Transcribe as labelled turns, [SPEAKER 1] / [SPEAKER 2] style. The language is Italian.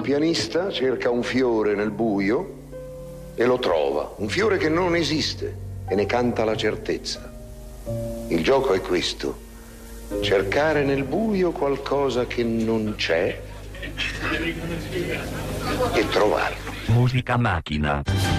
[SPEAKER 1] pianista cerca un fiore nel buio e lo trova, un fiore che non esiste, e ne canta la certezza. Il gioco è questo: cercare nel buio qualcosa che non c'è e trovarlo.
[SPEAKER 2] Musica macchina.